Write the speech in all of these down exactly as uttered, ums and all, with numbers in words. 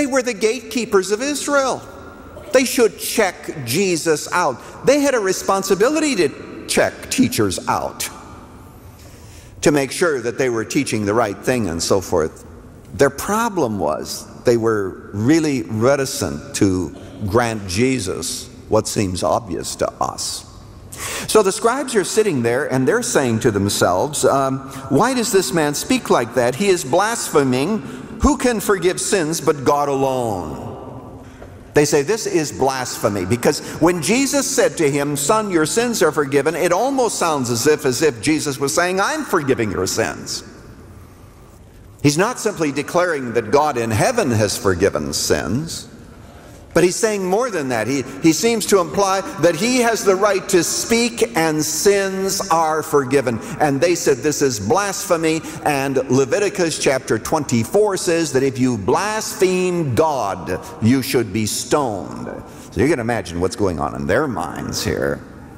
They were the gatekeepers of Israel. They should check Jesus out. They had a responsibility to check teachers out, to make sure that they were teaching the right thing and so forth. Their problem was they were really reticent to grant Jesus what seems obvious to us. So the scribes are sitting there and they're saying to themselves, um, why does this man speak like that? He is blaspheming. Who can forgive sins but God alone? They say this is blasphemy, because when Jesus said to him, son, your sins are forgiven, it almost sounds as if, as if Jesus was saying, I'm forgiving your sins. He's not simply declaring that God in heaven has forgiven sins, but he's saying more than that. He, he seems to imply that he has the right to speak and sins are forgiven. And they said this is blasphemy, and Leviticus chapter twenty-four says that if you blaspheme God, you should be stoned. So you can imagine what's going on in their minds here.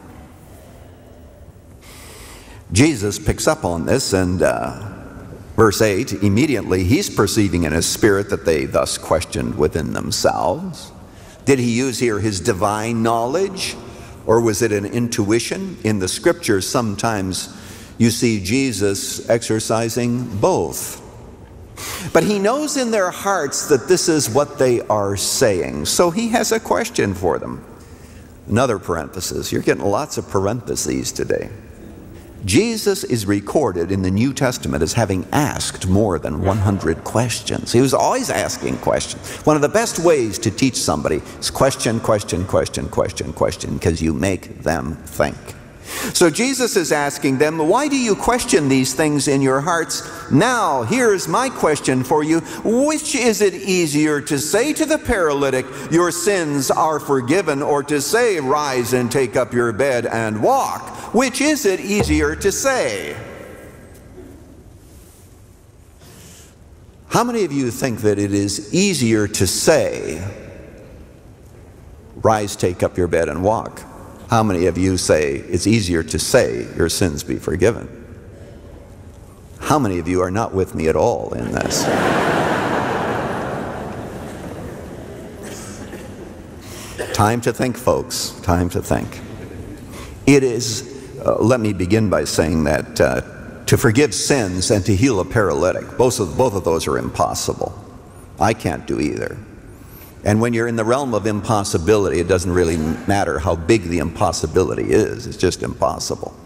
Jesus picks up on this, and uh, verse eight, immediately he's perceiving in his spirit that they thus questioned within themselves. Did he use here his divine knowledge, or was it an intuition? In the scriptures, sometimes you see Jesus exercising both. But he knows in their hearts that this is what they are saying. So he has a question for them. Another parenthesis. You're getting lots of parentheses today. Jesus is recorded in the New Testament as having asked more than one hundred questions. He was always asking questions. One of the best ways to teach somebody is question, question, question, question, question, because you make them think. So Jesus is asking them, why do you question these things in your hearts? Now, here's my question for you. Which is it easier to say to the paralytic, your sins are forgiven, or to say, rise and take up your bed and walk? Which is it easier to say? How many of you think that it is easier to say, rise, take up your bed and walk? How many of you say it's easier to say, your sins be forgiven? How many of you are not with me at all in this? Time to think, folks. Time to think. It is, uh, let me begin by saying that uh, to forgive sins and to heal a paralytic, both of, both of those are impossible. I can't do either. And when you're in the realm of impossibility, it doesn't really matter how big the impossibility is. It's just impossible.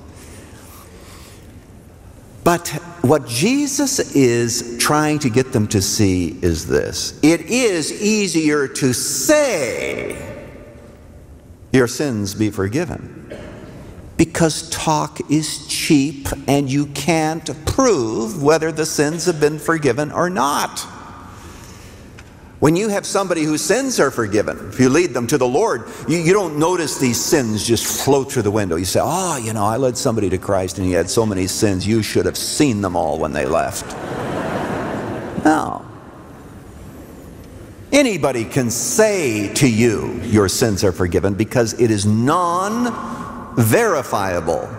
But what Jesus is trying to get them to see is this. It is easier to say, your sins be forgiven, because talk is cheap and you can't prove whether the sins have been forgiven or not. When you have somebody whose sins are forgiven, if you lead them to the Lord, you, you don't notice these sins just float through the window. You say, oh, you know, I led somebody to Christ and he had so many sins, you should have seen them all when they left. No. Anybody can say to you, your sins are forgiven, because it is non-verifiable.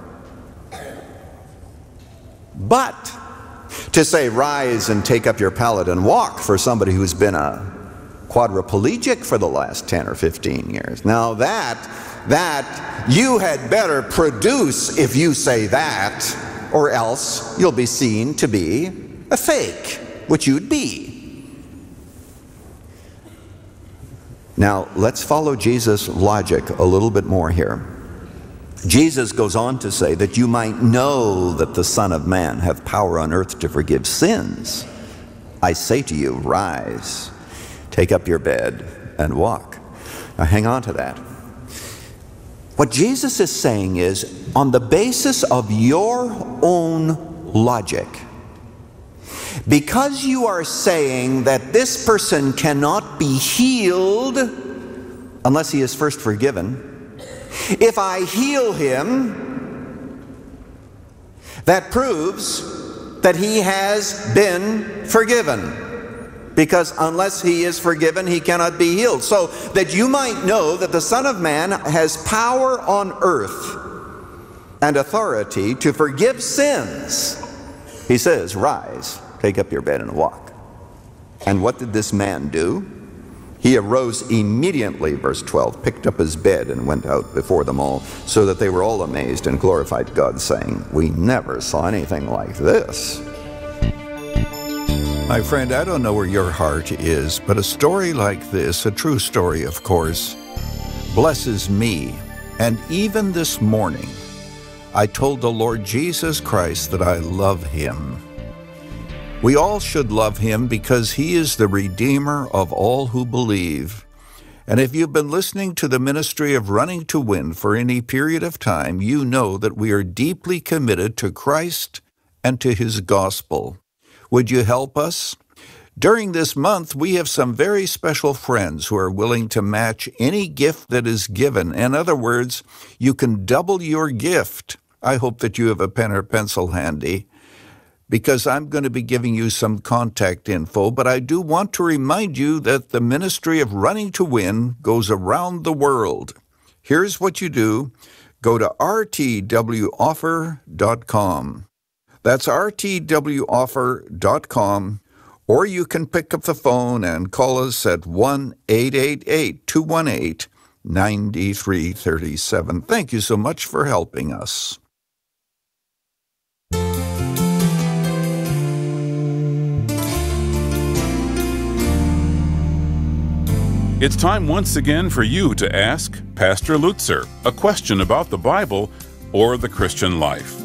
But to say, rise and take up your pallet and walk, for somebody who's been a quadriplegic for the last ten or fifteen years. Now that, that, you had better produce if you say that, or else you'll be seen to be a fake, which you'd be. Now, let's follow Jesus' logic a little bit more here. Jesus goes on to say that you might know that the Son of Man hath power on earth to forgive sins. I say to you, rise, take up your bed, and walk. Now hang on to that. What Jesus is saying is, on the basis of your own logic, because you are saying that this person cannot be healed unless he is first forgiven, if I heal him, that proves that he has been forgiven. Because unless he is forgiven, he cannot be healed. So that you might know that the Son of Man has power on earth and authority to forgive sins, he says, rise, take up your bed and walk. And what did this man do? He arose immediately, verse twelve, picked up his bed and went out before them all, so that they were all amazed and glorified God, saying, "We never saw anything like this." My friend, I don't know where your heart is, but a story like this, a true story, of course, blesses me. And even this morning, I told the Lord Jesus Christ that I love him. We all should love him because he is the Redeemer of all who believe. And if you've been listening to the ministry of Running to Win for any period of time, you know that we are deeply committed to Christ and to his gospel. Would you help us? During this month, we have some very special friends who are willing to match any gift that is given. In other words, you can double your gift. I hope that you have a pen or pencil handy, because I'm going to be giving you some contact info, but I do want to remind you that the ministry of Running to Win goes around the world. Here's what you do. Go to r t w offer dot com. That's r t w offer dot com, or you can pick up the phone and call us at one eight eight eight, two one eight, nine three three seven. Thank you so much for helping us. It's time once again for you to ask Pastor Lutzer a question about the Bible or the Christian life.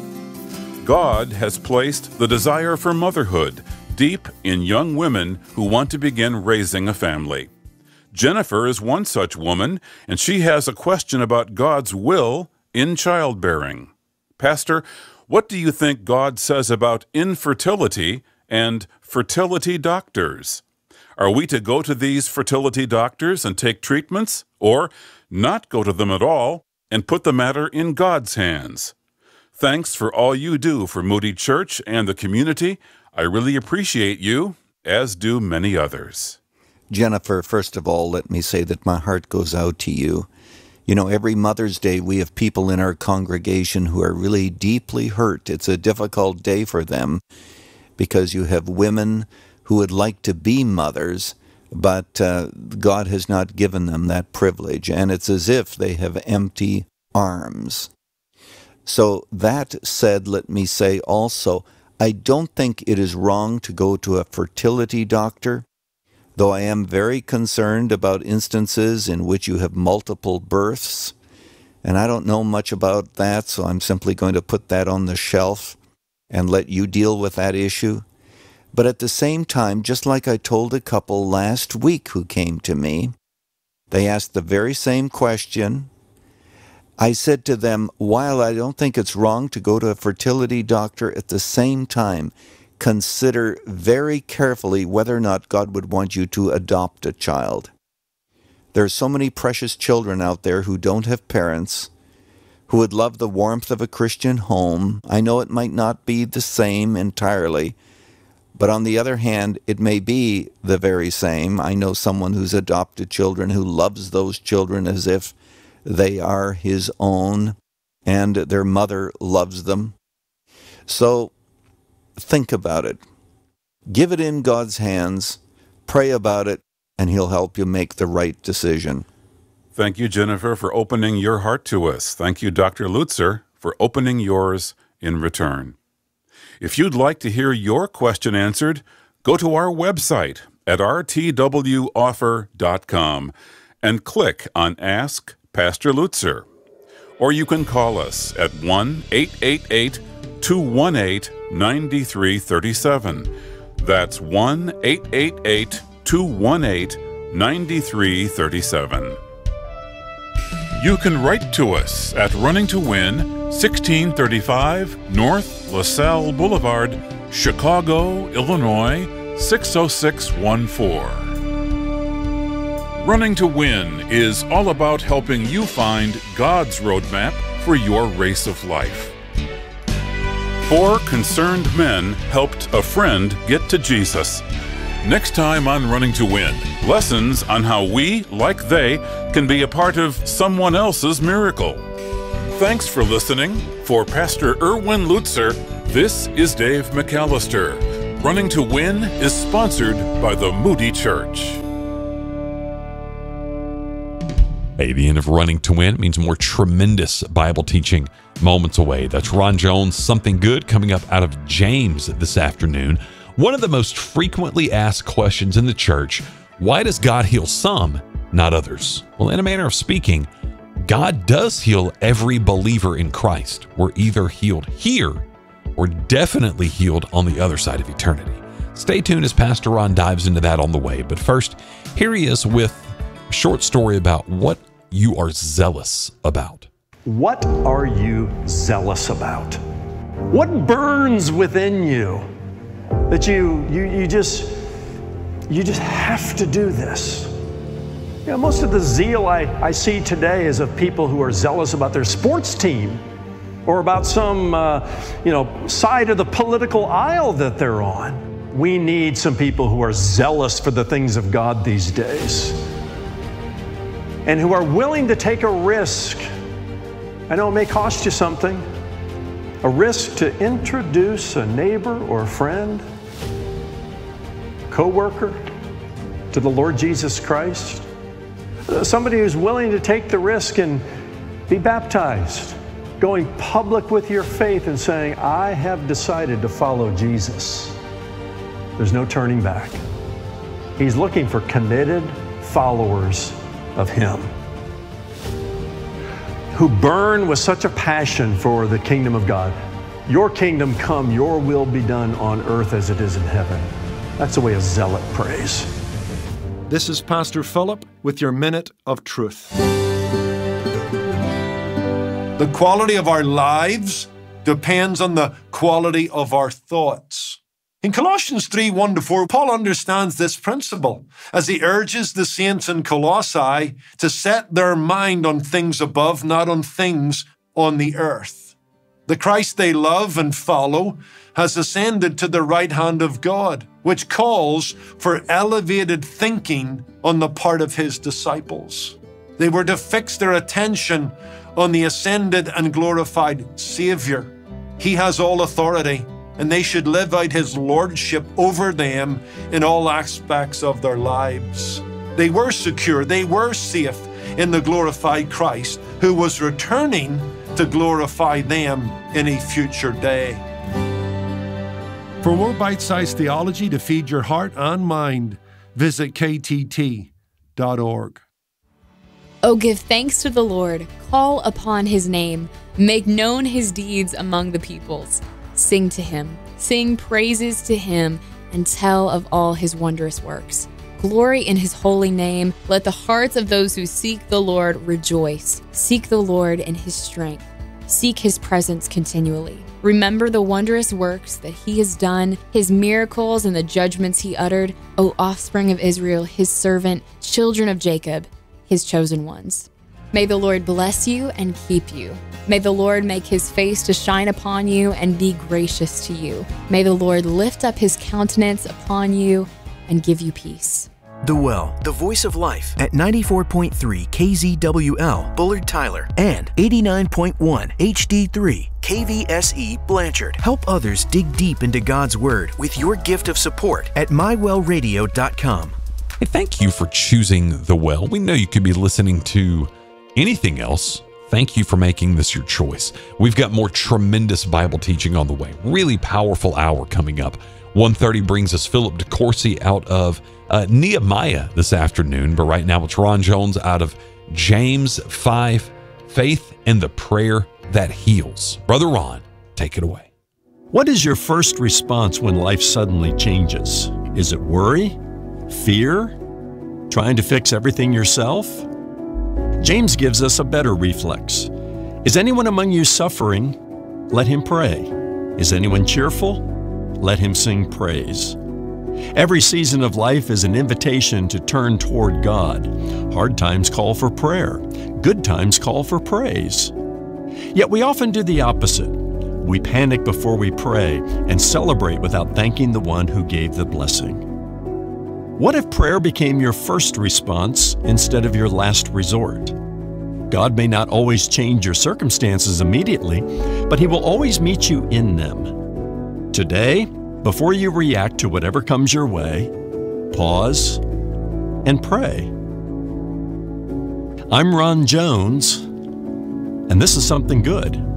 God has placed the desire for motherhood deep in young women who want to begin raising a family. Jennifer is one such woman, and she has a question about God's will in childbearing. Pastor, what do you think God says about infertility and fertility doctors? Are we to go to these fertility doctors and take treatments, or not go to them at all and put the matter in God's hands? Thanks for all you do for Moody Church and the community. I really appreciate you, as do many others. Jennifer, first of all, let me say that my heart goes out to you. You know, every Mother's Day, we have people in our congregation who are really deeply hurt. It's a difficult day for them because you have women who would like to be mothers, but uh, God has not given them that privilege, and it's as if they have empty arms. So that said, let me say also, I don't think it is wrong to go to a fertility doctor, though I am very concerned about instances in which you have multiple births, and I don't know much about that, so I'm simply going to put that on the shelf and let you deal with that issue. But at the same time, just like I told a couple last week who came to me, they asked the very same question. I said to them, while I don't think it's wrong to go to a fertility doctor, at the same time, consider very carefully whether or not God would want you to adopt a child. There are so many precious children out there who don't have parents, who would love the warmth of a Christian home. I know it might not be the same entirely, but on the other hand, it may be the very same. I know someone who's adopted children who loves those children as if they are his own, and their mother loves them. So think about it. Give it in God's hands, pray about it, and he'll help you make the right decision. Thank you, Jennifer, for opening your heart to us. Thank you, Doctor Lutzer, for opening yours in return. If you'd like to hear your question answered, go to our website at r t w offer dot com and click on Ask Pastor Lutzer. Or you can call us at one eight eight eight, two one eight, nine three three seven. That's one eight eight eight, two one eight, nine three three seven. You can write to us at Running to Win, sixteen thirty-five North LaSalle Boulevard, Chicago, Illinois, six oh six one four. Running to Win is all about helping you find God's roadmap for your race of life. Four concerned men helped a friend get to Jesus. Next time on Running to Win, lessons on how we, like they, can be a part of someone else's miracle. Thanks for listening. For Pastor Erwin Lutzer, this is Dave McAllister. Running to Win is sponsored by the Moody Church. Hey, the end of Running to Win means more tremendous Bible teaching moments away. That's Ron Jones' Something Good coming up out of James this afternoon. One of the most frequently asked questions in the church, why does God heal some, not others? Well, in a manner of speaking, God does heal every believer in Christ. We're either healed here or definitely healed on the other side of eternity. Stay tuned as Pastor Ron dives into that on the way. But first, here he is with a short story about what you are zealous about. What are you zealous about? What burns within you that you you you just you just have to do this? You know, most of the zeal I, I see today is of people who are zealous about their sports team or about some uh, you know side of the political aisle that they're on. We need some people who are zealous for the things of God these days and who are willing to take a risk. I know it may cost you something, a risk to introduce a neighbor or a friend, co-worker to the Lord Jesus Christ. Somebody who's willing to take the risk and be baptized, going public with your faith and saying, I have decided to follow Jesus. There's no turning back. He's looking for committed followers of Him who burn with such a passion for the kingdom of God. Your kingdom come, your will be done on earth as it is in heaven. That's the way a zealot prays. This is Pastor Philip with your Minute of Truth. The quality of our lives depends on the quality of our thoughts. In Colossians three, one to four, Paul understands this principle as he urges the saints in Colossae to set their mind on things above, not on things on the earth. The Christ they love and follow has ascended to the right hand of God, which calls for elevated thinking on the part of His disciples. They were to fix their attention on the ascended and glorified Savior. He has all authority, and they should live out His lordship over them in all aspects of their lives. They were secure, they were safe in the glorified Christ, who was returning to glorify them in a future day. For more bite-sized theology to feed your heart and mind, visit K T T dot org. Oh, give thanks to the Lord, call upon His name, make known His deeds among the peoples. Sing to Him, sing praises to Him, and tell of all His wondrous works. Glory in His holy name. Let the hearts of those who seek the Lord rejoice. Seek the Lord in His strength. Seek His presence continually. Remember the wondrous works that He has done, His miracles and the judgments He uttered, O offspring of Israel, His servant, children of Jacob, His chosen ones. May the Lord bless you and keep you. May the Lord make His face to shine upon you and be gracious to you. May the Lord lift up His countenance upon you and give you peace. The Well, the voice of life at ninety-four point three K Z W L, Bullard Tyler, and eighty-nine point one H D three K V S E Blanchard. Help others dig deep into God's Word with your gift of support at my well radio dot com. Hey, thank you for choosing The Well. We know you could be listening to anything else. Thank you for making this your choice. We've got more tremendous Bible teaching on the way. Really powerful hour coming up. one thirty brings us Philip DeCourcy out of uh, Nehemiah this afternoon. But right now it's Ron Jones out of James five, Faith and the Prayer That Heals. Brother Ron, take it away. What is your first response when life suddenly changes? Is it worry? Fear? Trying to fix everything yourself? James gives us a better reflex. Is anyone among you suffering? Let him pray. Is anyone cheerful? Let him sing praise. Every season of life is an invitation to turn toward God. Hard times call for prayer. Good times call for praise. Yet we often do the opposite. We panic before we pray and celebrate without thanking the one who gave the blessing. What if prayer became your first response instead of your last resort? God may not always change your circumstances immediately, but He will always meet you in them. Today, Before you react to whatever comes your way, pause and pray. I'm Ron Jones, and this is Something Good.